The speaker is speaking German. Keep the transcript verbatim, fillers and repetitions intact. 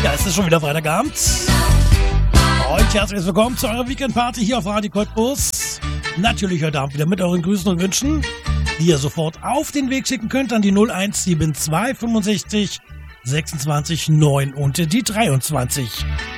Ja, es ist schon wieder Freitagabend. Und herzlich willkommen zu eurer Weekend-Party hier auf Radio Cottbus. Natürlich heute Abend wieder mit euren Grüßen und Wünschen, die ihr sofort auf den Weg schicken könnt an die null eins sieben zwei fünfundsechzig sechsundzwanzig neun und die dreiundzwanzig.